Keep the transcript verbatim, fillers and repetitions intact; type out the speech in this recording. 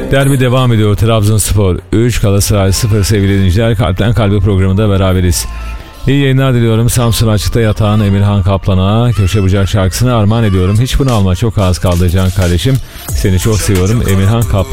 Derbi devam ediyor. Trabzonspor üç, Galatasaray sıfır sevgili dinleyiciler. Kalpten Kalbe programında beraberiz. İyi yayınlar diliyorum. Samsun Açık'ta yatan Emirhan Kaplan'a Köşe Bucak şarkısını armağan ediyorum. Hiç bunu alma, çok az kaldı can kardeşim. Seni çok seviyorum Emirhan Kaplan.